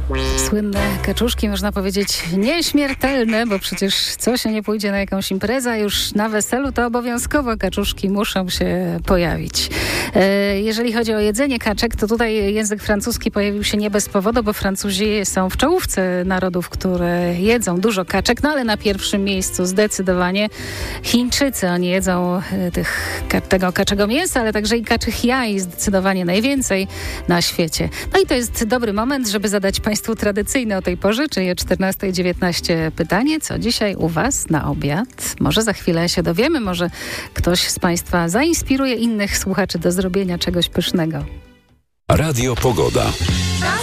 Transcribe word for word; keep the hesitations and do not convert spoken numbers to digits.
Słynne kaczuszki, można powiedzieć nieśmiertelne, bo przecież co się nie pójdzie na jakąś imprezę, a już na weselu, to obowiązkowo kaczuszki muszą się pojawić. E, jeżeli chodzi o jedzenie kaczek, to tutaj język francuski pojawił się nie bez powodu, bo Francuzi są w czołówce narodów, które jedzą dużo kaczek, no ale na pierwszym miejscu zdecydowanie Chińczycy. Oni jedzą tych, tego kaczego mięsa, ale także i kaczych jaj, zdecydowanie najwięcej na świecie. No i to jest dobry moment, żeby zadać Państwu tradycyjne o tej porze, czyli o czternasta dziewiętnaście pytanie. Co dzisiaj u Was na obiad? Może za chwilę się dowiemy, może ktoś z Państwa zainspiruje innych słuchaczy do zrobienia czegoś pysznego. Radio Pogoda.